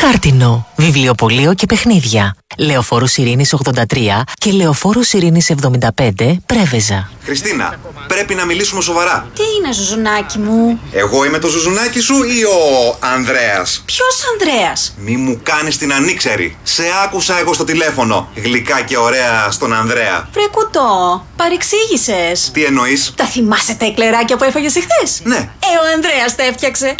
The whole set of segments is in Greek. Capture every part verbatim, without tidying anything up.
Χάρτινο, βιβλιοπωλείο και παιχνίδια. Λεωφόρου Ειρήνης ογδόντα τρία και Λεωφόρου Ειρήνης εβδομήντα πέντε, Πρέβεζα. Χριστίνα, πρέπει να μιλήσουμε σοβαρά. Τι είναι, ζουζουνάκι μου? Εγώ είμαι το ζουζουνάκι σου ή ο Ανδρέας? Ποιος Ανδρέας? Μη μου κάνεις την ανήξερη. Σε άκουσα εγώ στο τηλέφωνο. Γλυκά και ωραία στον Ανδρέα. Βρε κουτό, παρεξήγησες. Τι εννοείς? Τα θυμάσαι τα εκλεράκια που έφαγες εχθές? Ναι. Ε, ο Ανδρέας τα έφτιαξε.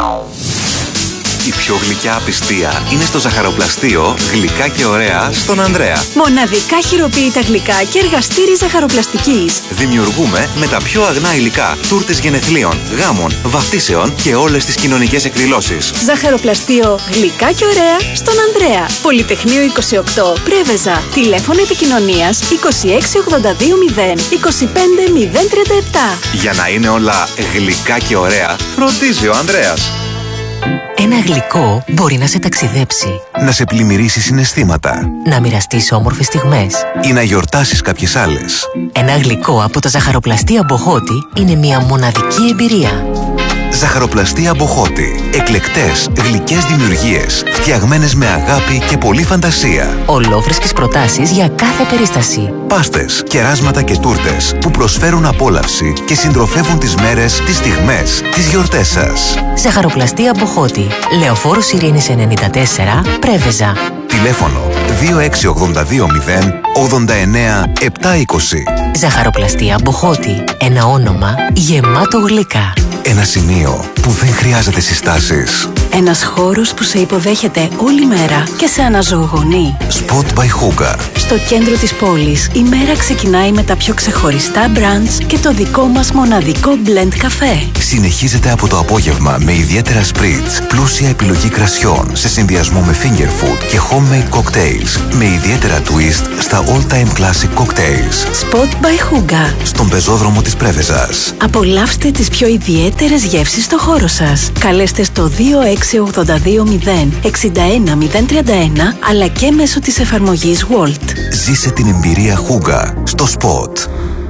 Η πιο γλυκιά απιστία είναι στο ζαχαροπλαστείο Γλυκά και ωραία στον Ανδρέα. Μοναδικά χειροποίητα γλυκά και εργαστήρι ζαχαροπλαστικής. Δημιουργούμε με τα πιο αγνά υλικά τούρτες γενεθλίων, γάμων, βαφτίσεων και όλες τις κοινωνικές εκδηλώσεις. Ζαχαροπλαστείο Γλυκά και ωραία στον Ανδρέα. Πολυτεχνείο είκοσι οκτώ, Πρέβεζα. Τηλέφωνο επικοινωνίας είκοσι έξι ογδόντα δύο μηδέν είκοσι πέντε μηδέν τριάντα επτά. Για να είναι όλα γλυκά και ωραία, φροντίζει ο Ανδρέας. Ένα γλυκό μπορεί να σε ταξιδέψει, Να σε πλημμυρίσει συναισθήματα να μοιραστείς όμορφες στιγμές. ή να γιορτάσεις κάποιες άλλες. Ένα γλυκό από τα ζαχαροπλαστεία Μποχώτη είναι μια μοναδική εμπειρία. Ζαχαροπλαστεία Μποχώτη. Εκλεκτές, γλυκές δημιουργίες, φτιαγμένες με αγάπη και πολλή φαντασία. Ολόφρεσκες προτάσεις για κάθε περίσταση. Πάστες, κεράσματα και τούρτες που προσφέρουν απόλαυση και συντροφεύουν τις μέρες, τις στιγμές, τις γιορτές σας. Ζαχαροπλαστεία Μποχώτη. Λεωφόρος Ειρήνης ενενήντα τέσσερα, Πρέβεζα. Τηλέφωνο δύο έξι ογδόντα δύο μηδέν ογδόντα εννέα επτακόσια είκοσι. Ζαχαροπλαστεία Μποχώτη. Ένα όνομα γεμάτο γλυκά. Ένα σημείο που δεν χρειάζεται συστάσεις. Ένας χώρος που σε υποδέχεται όλη μέρα και σε αναζωογονεί. Spot by Huga. Στο κέντρο της πόλης, η μέρα ξεκινάει με τα πιο ξεχωριστά brunch και το δικό μας μοναδικό blend καφέ. Συνεχίζεται από το απόγευμα με ιδιαίτερα spritz, πλούσια επιλογή κρασιών σε συνδυασμό με finger food και homemade cocktails με ιδιαίτερα twist στα all-time classic cocktails. Spot by Huga. Στον πεζόδρομο της Πρέβεζας. Απολαύστε τις πιο ιδιαίτερες γεύσεις στο χώρο σας. Καλέστε στο δύο έξι ογδόντα δύο μηδέν εξήντα ένα μηδέν τριάντα ένα αλλά και μέσω της εφαρμογής Walt. Ζήσε την εμπειρία Huga στο Spot.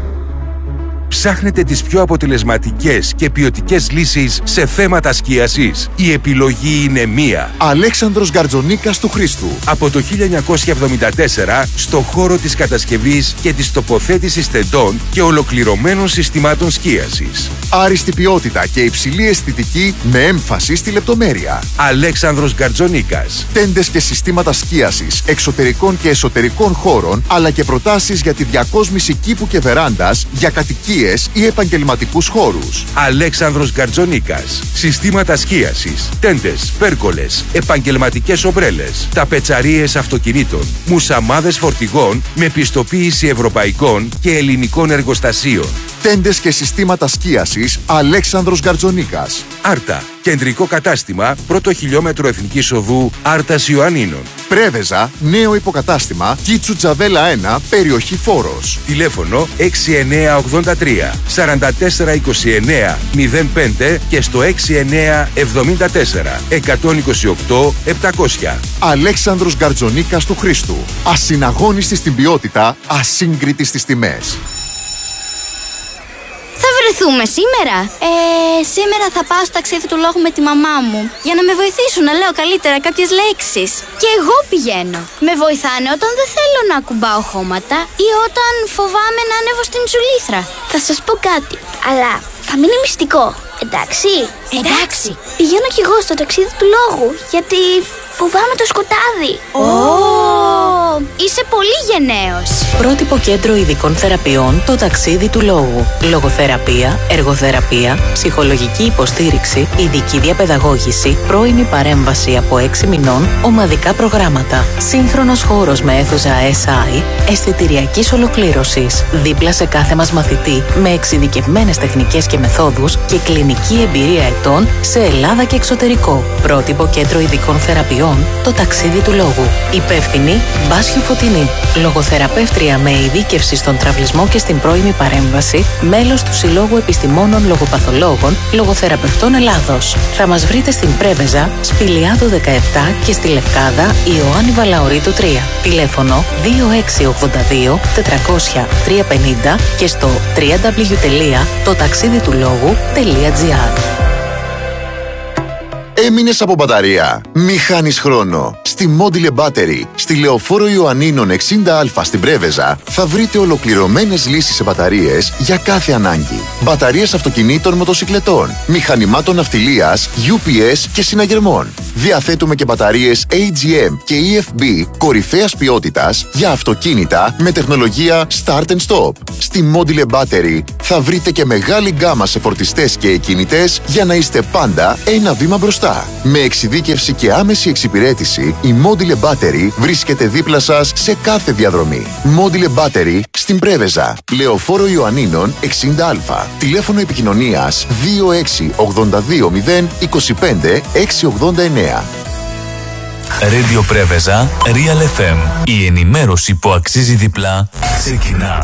Ψάχνετε τις πιο αποτελεσματικές και ποιοτικές λύσεις σε θέματα σκίασης? Η επιλογή είναι μία. Αλέξανδρος Γκαρτζονίκας του Χρήστου. Από το χίλια εννιακόσια εβδομήντα τέσσερα στο χώρο της κατασκευής και της τοποθέτησης τεντών και ολοκληρωμένων συστημάτων σκίασης. Άριστη ποιότητα και υψηλή αισθητική με έμφαση στη λεπτομέρεια. Αλέξανδρος Γκαρτζονίκας. Τέντες και συστήματα σκίασης εξωτερικών και εσωτερικών χώρων, αλλά και προτάσεις για τη διακόσμηση κήπου και βεράντας για κατοικίες ή επαγγελματικούς χώρους. Αλέξανδρος Γκαρτζονίκας. Συστήματα σκίασης, τέντες, πέρκολες, επαγγελματικές ομπρέλες, ταπετσαρίες αυτοκινήτων, μουσαμάδες φορτηγών με πιστοποίηση ευρωπαϊκών και ελληνικών εργοστασίων. Τέντες και συστήματα σκίασης Αλέξανδρος Γκαρτζονίκας. Άρτα. Κεντρικό κατάστημα, πρώτο χιλιόμετρο Εθνικής Οδού Άρτας Ιωαννίνων. Πρέβεζα, νέο υποκατάστημα, Κίτσου Τζαβέλα ένα, περιοχή Φόρος. Τηλέφωνο έξι εννέα ογδόντα τρία σαράντα τέσσερα είκοσι εννέα μηδέν πέντε και στο έξι εννέα εβδομήντα τέσσερα εκατόν είκοσι οκτώ επτακόσια. Αλέξανδρος Γκαρτζονίκας του Χρήστου. Ασυναγώνιστη στην ποιότητα, ασύγκριτη στις τιμές. Θα βρεθούμε σήμερα. Ε, σήμερα θα πάω στο ταξίδι του λόγου με τη μαμά μου για να με βοηθήσουν να λέω καλύτερα κάποιες λέξεις. Και εγώ πηγαίνω. Με βοηθάνε όταν δεν θέλω να ακουμπάω χώματα ή όταν φοβάμαι να ανέβω στην τζουλήθρα. Θα σας πω κάτι, αλλά θα μείνει μυστικό. Εντάξει. Εντάξει. Πηγαίνω κι εγώ στο ταξίδι του λόγου, γιατί φοβάμαι το σκοτάδι. Ω! Oh. Είσαι πολύ γενναίος. Πρότυπο κέντρο ειδικών θεραπείων, το ταξίδι του λόγου. Λογοθεραπεία, εργοθεραπεία, ψυχολογική υποστήριξη, ειδική διαπαιδαγώγηση, πρώιμη παρέμβαση από έξι μηνών, ομαδικά προγράμματα. Σύγχρονος χώρος με αίθουσα ες άι, αισθητηριακής ολοκλήρωσης. Δίπλα σε κάθε μας μαθητή, με εξειδικευμένες τεχνικές και μεθόδους και κλινική εμπειρία ετών σε Ελλάδα και εξωτερικό. Πρότυπο κέντρο ειδικών θεραπείων, το ταξίδι του λόγου. Υπεύθυνη Μπάσχη Φωτεινή. Λογοθεραπεύτρια με ειδίκευση στον τραυλισμό και στην πρώιμη παρέμβαση, μέλος του Συλλόγου Επιστημόνων Λογοπαθολόγων Λογοθεραπευτών Ελλάδος. Θα μας βρείτε στην Πρέβεζα, Σπηλιάδο δεκαεπτά και στη Λευκάδα Ιωάννη Βαλαωρίτου τρία. Τηλέφωνο δύο έξι ογδόντα δύο τετρακόσια τριακόσια πενήντα και στο double-u double-u double-u τελεία το ταξίδι του λόγου τελεία τζι άρ. Έμεινες από μπαταρία? Μη χάνεις χρόνο. Στη Module Battery, στη Λεωφόρο Ιωαννίνων εξήντα α στην Πρέβεζα, θα βρείτε ολοκληρωμένες λύσεις σε μπαταρίες για κάθε ανάγκη. Μπαταρίες αυτοκινήτων, μοτοσικλετών, μηχανημάτων ναυτιλίας, γιου πι ες και συναγερμών. Διαθέτουμε και μπαταρίες έι τζι εμ και ι εφ μπι κορυφαίας ποιότητας για αυτοκίνητα με τεχνολογία Start and Stop. Στη Module Battery θα βρείτε και μεγάλη γκάμα σε φορτιστές και εκκίνητες για να είστε πάντα ένα βήμα μπροστά. Με εξειδίκευση και άμεση εξυπηρέτηση, η Module Battery βρίσκεται δίπλα σας σε κάθε διαδρομή. Module Battery στην Πρέβεζα, Λεωφόρο Ιωαννίνων εξήντα α. Τηλέφωνο επικοινωνίας δύο έξι ογδόντα δύο μηδέν είκοσι πέντε εξακόσια ογδόντα εννέα. Radio Πρέβεζα, Real εφ εμ. Η ενημέρωση που αξίζει διπλά ξεκινά.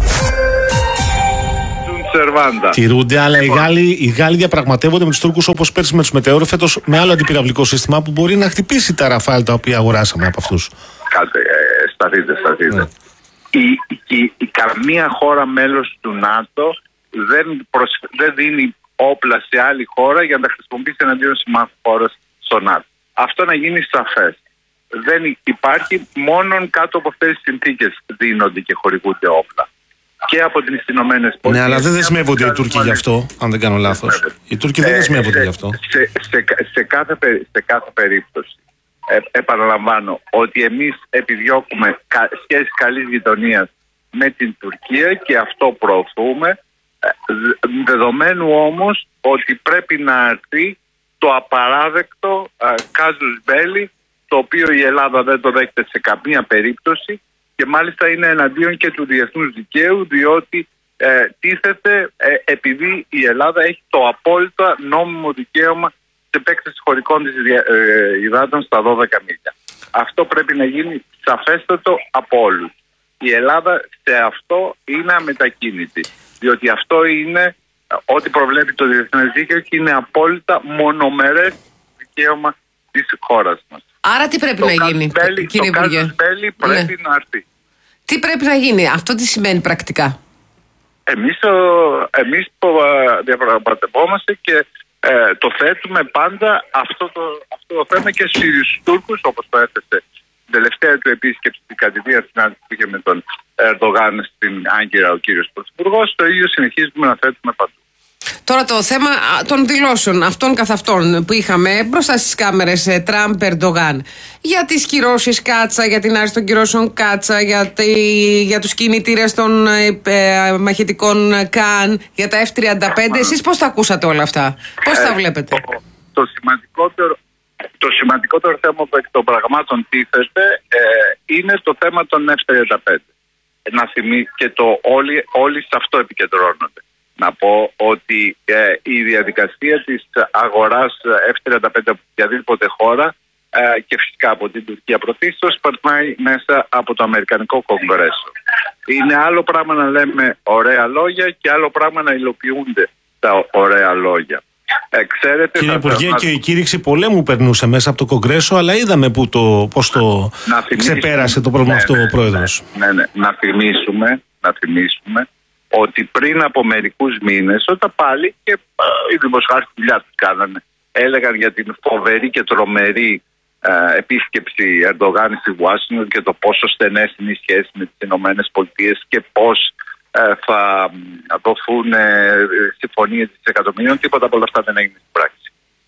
Τηρούνται, αλλά οι Γάλλοι, οι Γάλλοι διαπραγματεύονται με τους Τούρκους όπως πέρσι με τους Μετεώρου, φέτος με άλλο αντιπυραυλικό σύστημα που μπορεί να χτυπήσει τα Ραφάλ τα οποία αγοράσαμε από αυτούς. Κάτε, ε, σταθείτε, σταθείτε. Ναι. Η, η, η, καμία χώρα μέλος του ΝΑΤΟ δεν, προσ, δεν δίνει όπλα σε άλλη χώρα για να τα χρησιμοποιήσει εναντίον συμμάχου χώρας στο ΝΑΤΟ. Αυτό να γίνει σαφές. Δεν υπάρχει, μόνον κάτω από αυτές τις συνθήκες δίνονται και χορηγούνται όπλα. Και από τις Ηνωμένες Πολιτείες. Ναι, αλλά δεν δεσμεύονται οι Τούρκοι γι' αυτό, αν δεν κάνω λάθος. Οι Τούρκοι δεν δεσμεύονται γι' αυτό. Σε, σε, σε, κάθε, σε κάθε περίπτωση, ε, επαναλαμβάνω ότι εμείς επιδιώκουμε κα, σχέσεις καλής γειτονίας με την Τουρκία και αυτό προωθούμε, ε, δεδομένου όμως ότι πρέπει να έρθει το απαράδεκτο ε, κάζους μπέλι, το οποίο η Ελλάδα δεν το δέχεται σε καμία περίπτωση. Και μάλιστα είναι εναντίον και του διεθνούς δικαίου, διότι ε, τίθεται ε, επειδή η Ελλάδα έχει το απόλυτα νόμιμο δικαίωμα σε επέκταση χωρικών της ε, υδάτων στα δώδεκα μίλια. Αυτό πρέπει να γίνει σαφέστατο από όλους. Η Ελλάδα σε αυτό είναι αμετακίνητη, διότι αυτό είναι ό,τι προβλέπει το διεθνές δίκαιο και είναι απόλυτα μονομερές δικαίωμα της χώρας μας. Άρα τι πρέπει το να γίνει, μπέλι, κύριε το Υπουργέ? Το μπέλι πρέπει ναι. να έρθει. Τι πρέπει να γίνει, αυτό τι σημαίνει πρακτικά? Εμείς, εμείς διαπραγματευόμαστε και ε, το θέτουμε πάντα αυτό το, αυτό το θέμα και στους Τούρκους, όπως το έθεσε την τελευταία του επίσκεψη στην κατηδία συνάντηση που είχε με τον Ερντογάν στην Άγκυρα ο κύριος Πρωθυπουργός. Το ίδιο συνεχίζουμε να θέτουμε παντού. Τώρα το θέμα των δηλώσεων αυτών καθ' αυτών που είχαμε μπροστά στις κάμερες Τραμπ, Ερντογάν, για τις κυρώσεις Κάτσα, για την άρση των κυρώσεων Κάτσα, για, τη, για τους κινητήρες των ε, μαχητικών Καν, για τα εφ τριάντα πέντε. Εσείς πώς τα ακούσατε όλα αυτά, πώς τα βλέπετε? Ε, το, το, σημαντικότερο, το σημαντικότερο θέμα που εκ των πραγμάτων τίθεται ε, είναι το θέμα των εφ τριάντα πέντε. Να θυμί, και το όλοι, όλοι σε αυτό επικεντρώνονται. Να πω ότι ε, η διαδικασία της αγοράς εφ τριάντα πέντε από οποιαδήποτε χώρα ε, και φυσικά από την Τουρκία πρωτίστως περνάει μέσα από το Αμερικανικό Κογκρέσο. Είναι άλλο πράγμα να λέμε ωραία λόγια και άλλο πράγμα να υλοποιούνται τα ωραία λόγια. Ε, ξέρετε, Κύριε Υπουργέ, θα... και η κήρυξη πολέμου περνούσε μέσα από το Κογκρέσο, αλλά είδαμε που το, πώς το ξεπέρασε το πρόβλημα ναι, αυτό ναι, ο Πρόεδρος. Ναι, ναι, ναι. Να θυμίσουμε, να θυμίσουμε ότι πριν από μερικούς μήνες, όταν πάλι και α, οι δημοσιογράφοι τη δουλειά τους κάνανε, έλεγαν για την φοβερή και τρομερή α, επίσκεψη Ερντογάν στη Ουάσιγκτον και το πόσο στενές είναι οι σχέσεις με τις Ηνωμένες Πολιτείες και πώς α, θα δοθούν ε, συμφωνίες δισεκατομμυρίων. Τίποτα από όλα αυτά δεν έγινε στην πράξη.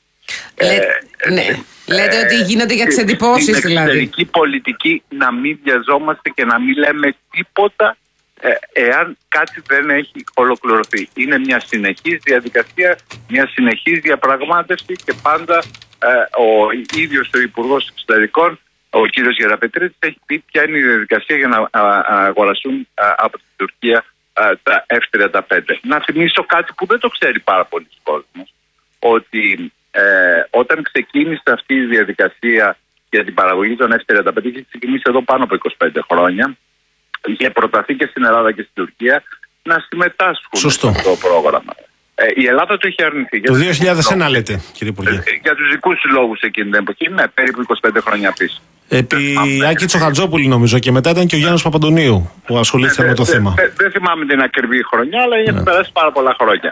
Λέ, ε, ναι. ε, Λέτε ε, ότι γίνονται για τις εντυπώσεις δηλαδή. Στην εξωτερική πολιτική να μην βιαζόμαστε και να μην λέμε τίποτα Ε, εάν κάτι δεν έχει ολοκληρωθεί. Είναι μια συνεχής διαδικασία, μια συνεχής διαπραγμάτευση και πάντα ε, ο ίδιος ο Υπουργός Εξωτερικών, ο κύριος Γεραπετρίτης, έχει πει ποια είναι η διαδικασία για να α, α, αγοραστούν α, από την Τουρκία α, τα εφ τριάντα πέντε. Να θυμίσω κάτι που δεν το ξέρει πάρα πολλοί κόσμος, ότι ε, όταν ξεκίνησε αυτή η διαδικασία για την παραγωγή των εφ τριάντα πέντε, είχε ξεκινήσει εδώ πάνω από είκοσι πέντε χρόνια, είχε προταθεί και στην Ελλάδα και στην Τουρκία να συμμετάσχουν Σωστό. στο πρόγραμμα. Ε, η Ελλάδα το είχε αρνηθεί. Το δύο χιλιάδες ένα λέτε, κύριε Υπουργέ. Ε, για τους δικούς του λόγους εκείνη την εποχή, ναι, περίπου είκοσι πέντε χρόνια πίσω. Επί Άκη Τσοχατζόπουλη νομίζω και μετά ήταν και ο Γιάννης Παπαντονίου που ασχολήθηκε ναι, με το δε, θέμα. Δεν δε θυμάμαι την ακριβή χρονιά, αλλά είχε ναι. περάσει πάρα πολλά χρόνια.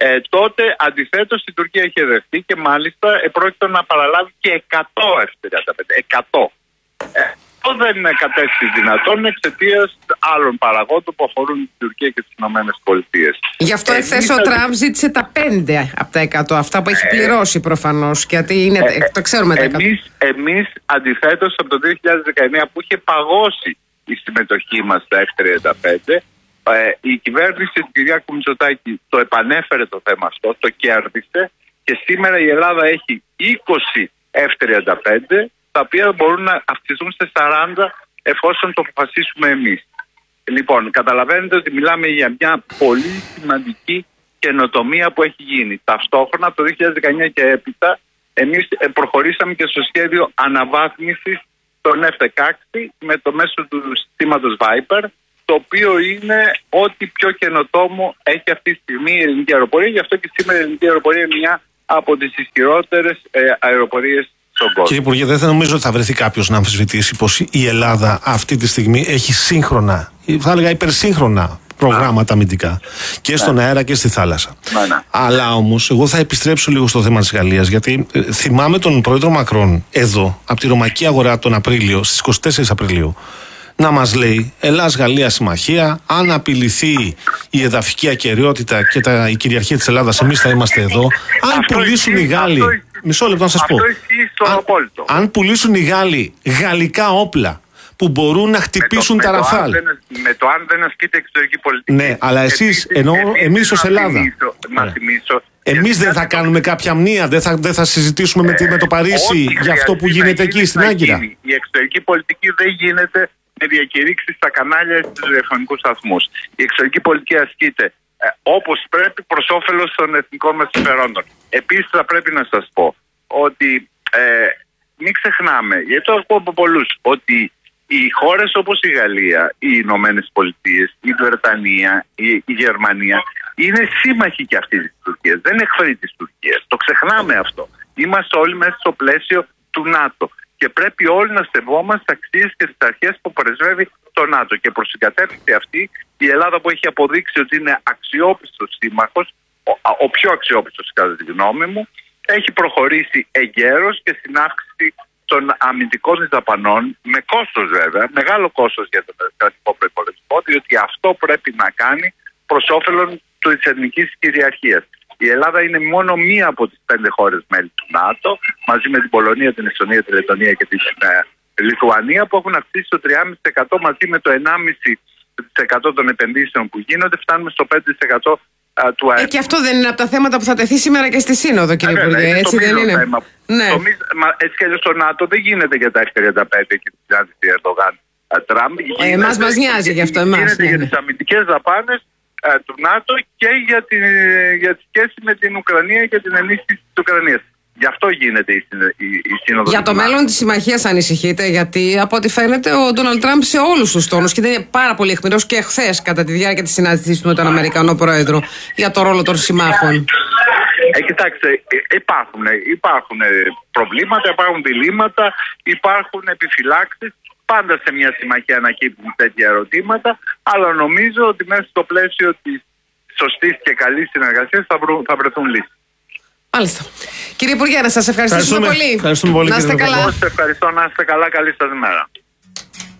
Ε, τότε αντιθέτως η Τουρκία είχε δεχτεί και μάλιστα επρόκειτο να παραλάβει και εκατό εφ τριάντα πέντε. εκατό. Ε, αυτό δεν κατέστη δυνατόν εξαιτίας άλλων παραγόντων που αφορούν την Τουρκία και τις Ηνωμένες Πολιτείες. Γι' αυτό εχθές ο Τραμπ ζήτησε τα πέντε από τα εκατό, αυτά που έχει πληρώσει προφανώς, γιατί είναι, ε, το ξέρουμε τα εκατό. Εμείς, εμείς αντιθέτως από το δύο χιλιάδες δεκαεννιά που είχε παγώσει η συμμετοχή μας στα εφ τριάντα πέντε, ε, η κυβέρνηση του Κυριάκου Μητσοτάκη το επανέφερε το θέμα αυτό, το κέρδισε και σήμερα η Ελλάδα έχει είκοσι εφ τριάντα πέντε, τα οποία μπορούν να αυξηθούν σε σαράντα εφόσον το αποφασίσουμε εμείς. Λοιπόν, καταλαβαίνετε ότι μιλάμε για μια πολύ σημαντική καινοτομία που έχει γίνει. Ταυτόχρονα από το δύο χιλιάδες δεκαεννιά και έπειτα εμείς προχωρήσαμε και στο σχέδιο αναβάθμισης των εφ δεκαέξι με το μέσο του συστήματος Viper, το οποίο είναι ό,τι πιο καινοτόμο έχει αυτή τη στιγμή η ελληνική αεροπορία. Γι' αυτό και σήμερα η ελληνική αεροπορία είναι μια από τις ισχυρότερες ε, αεροπορίες στον κόσμο. Κύριε Υπουργέ, δεν θα νομίζω ότι θα βρεθεί κάποιος να αμφισβητήσει πως η Ελλάδα αυτή τη στιγμή έχει σύγχρονα, θα έλεγα υπερσύγχρονα προγράμματα αμυντικά και στον ναι. αέρα και στη θάλασσα. Ναι, ναι. Αλλά όμως, εγώ θα επιστρέψω λίγο στο θέμα της Γαλλίας, γιατί ε, θυμάμαι τον πρόεδρο Μακρόν εδώ, από τη Ρωμαϊκή Αγορά τον Απρίλιο, στις είκοσι τέσσερις Απριλίου, να μας λέει Ελλάς-Γαλλία συμμαχία, αν απειληθεί η εδαφική ακεραιότητα και τα, η κυριαρχία της Ελλάδας, εμείς θα είμαστε εδώ. Αν αυτό πουλήσουν οι Γάλλοι, αυτό, μισό λεπτό να σας πω, αν, αν πουλήσουν οι Γάλλοι γαλλικά όπλα που μπορούν να χτυπήσουν με το, τα με Ραφάλ. Το με το αν δεν ασκείται εξωτερική πολιτική. Ναι, αλλά εσείς, ενώ εμείς ως Ελλάδα. Θυμίσω, να θυμίσω, εμείς δεν θα κάνουμε κάποια μνήα, δεν θα, δεν θα συζητήσουμε με, με το Παρίσι για αυτό που γίνεται εκεί στην Άγκυρα. Η εξωτερική πολιτική δεν γίνεται με διακηρύξεις στα κανάλια ή στους ραδιοφωνικούς σταθμούς. Η εξωτερική πολιτική ασκείται ε, όπως πρέπει προς όφελος των εθνικών μας συμφερόντων. Επίσης θα πρέπει να σας πω ότι ε, μην ξεχνάμε, γιατί το ακούω από πολλούς, ότι οι χώρες όπως η Γαλλία, οι Ηνωμένες Πολιτείες, η Βρετανία, η, η Γερμανία είναι σύμμαχοι και αυτοί της Τουρκίας, δεν είναι εχθροί της Τουρκίας. Το ξεχνάμε αυτό. Είμαστε όλοι μέσα στο πλαίσιο του ΝΑΤΟ. Και πρέπει όλοι να σεβόμαστε τις αξίες και τις αρχές που πρεσβεύει το ΝΑΤΟ. Και προς την κατεύθυνση αυτή, η Ελλάδα που έχει αποδείξει ότι είναι αξιόπιστος σύμμαχος, ο, ο πιο αξιόπιστος κατά τη γνώμη μου, έχει προχωρήσει εγκαίρως και στην αύξηση των αμυντικών δαπανών, με κόστος βέβαια, μεγάλο κόστος για τον κρατικό προϋπολογισμό, διότι αυτό πρέπει να κάνει προς όφελον της εθνικής κυριαρχίας. Η Ελλάδα είναι μόνο μία από τις πέντε χώρες μέλη του ΝΑΤΟ, μαζί με την Πολωνία, την Εστονία, τη Λετωνία και την ε, Λιθουανία, που έχουν αυξήσει το τριάμισι τοις εκατό μαζί με το ενάμισι τοις εκατό των επενδύσεων που γίνονται, φτάνουμε στο πέντε τοις εκατό ε, του ΑΕΠ. Ε, και αυτό δεν είναι από τα θέματα που θα τεθεί σήμερα και στη Σύνοδο, κύριε ε, Υπουργέ, έτσι δεν είναι? Θέμα. Ναι. Το, μα, έτσι και αλλιώς το ΝΑΤΟ δεν γίνεται για τα εφ τριάντα πέντε και τη συνάντηση Ερντογάν Τραμπ. Ε, εμάς μας νοιάζει γι' αυτό, εμάς. Γίνεται ναι, για ναι. τις αμυντικές δαπάνες του ΝΑΤΟ και για, την, για τη σχέση με την Ουκρανία και την ενίσχυση της Ουκρανίας. Γι' αυτό γίνεται η, η, η σύνοδος. Για το μέλλον της συμμαχίας ανησυχείτε, γιατί από ό,τι φαίνεται ο Ντόναλντ Τραμπ σε όλους τους τόνους και είναι πάρα πολύ αιχμηρός και χθες κατά τη διάρκεια της συνάντησης του με τον Αμερικανό Πρόεδρο για το ρόλο των συμμάχων. Ε, κοιτάξτε, υπάρχουν, υπάρχουν προβλήματα, υπάρχουν διλήμματα, υπάρχουν επιφυλάξεις. Πάντα σε μια συμμαχία ανακύπτουν τέτοια ερωτήματα, αλλά νομίζω ότι μέσα στο πλαίσιο της σωστής και καλής συνεργασίας θα, βρουν, θα βρεθούν λύσεις. Μάλιστα. Κύριε Υπουργέ, να σας ευχαριστήσουμε πολύ. Ευχαριστούμε πολύ. Να είστε καλά. Εγώ σας ευχαριστώ, να είστε καλά. Καλή σας ημέρα.